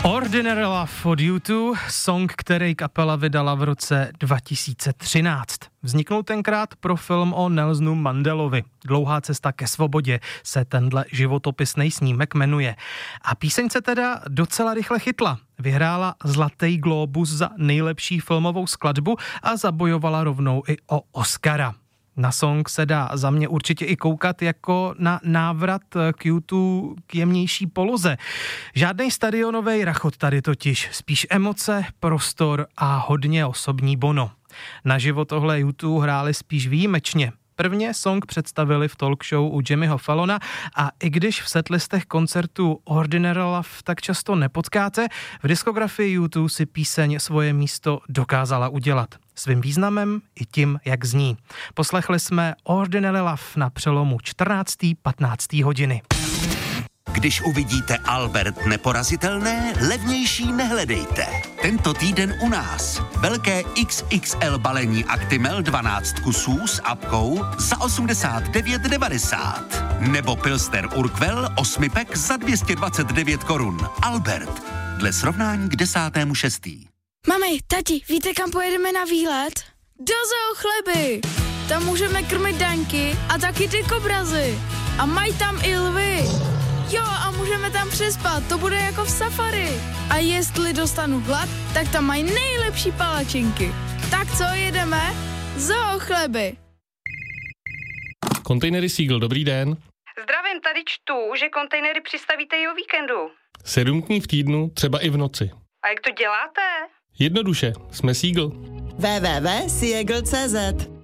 Ordinary Love od U2, song, který kapela vydala v roce 2013. Vzniknul tenkrát pro film o Nelsonu Mandelovi. Dlouhá cesta ke svobodě se tenhle životopisný snímek jmenuje. A píseň se teda docela rychle chytla. Vyhrála Zlatý glóbus za nejlepší filmovou skladbu a zabojovala rovnou i o Oscara. Na song se dá za mě určitě i koukat jako na návrat k U2 k jemnější poloze. Žádnej stadionovej rachot tady totiž, spíš emoce, prostor a hodně osobní Bono. Naživo tohle U2 hráli spíš výjimečně. Prvně song představili v talk show u Jimmyho Fallona a i když v setlistech koncertu Ordinary Love tak často nepotkáte, v diskografii U2 si píseň svoje místo dokázala udělat. Svým významem i tím, jak zní. Poslechli jsme Ordinary Love na přelomu 14. 15. hodiny. Když uvidíte Albert neporazitelné, levnější nehledejte. Tento týden u nás. Velké XXL balení Actimel 12 kusů s apkou za 89,90. Nebo Pilsner Urquell 8-pack za 229 korun. Albert. Dle srovnání k 10.6. Mami, tati, víte, kam pojedeme na výlet? Do Zoo Chleby! Tam můžeme krmit daňky a taky ty kobrazy. A mají tam i lvy. Jo, a můžeme tam přespat, to bude jako v safari. A jestli dostanu hlad, tak tam mají nejlepší palačinky. Tak co, jedeme? Zoo Chleby. Kontejnery Seagull, dobrý den. Zdravím, tady čtu, že kontejnery přistavíte i o víkendu. 7 dní v týdnu, třeba i v noci. A jak to děláte? Jednoduše, jsme Seagull. www.seagull.cz